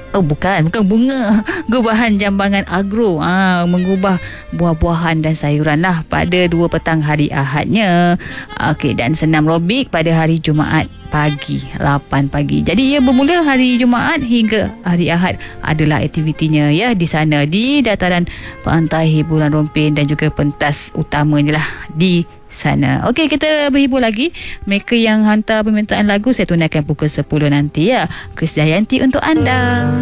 Oh, bukan bunga. Gubahan jambangan agro. Mengubah buah-buahan dan sayuran lah pada 2 petang hari Ahadnya. Okey, dan senam aerobik pada hari Jumaat pagi 8 pagi. Jadi ia bermula hari Jumaat hingga hari Ahad adalah aktivitinya ya di sana di dataran pantai hiburan Rompin dan juga pentas utamanya lah di sana. Okey, kita berhibur lagi. Mereka yang hantar permintaan lagu saya tunaikan pukul 10 nanti ya. Krisdayanti untuk anda.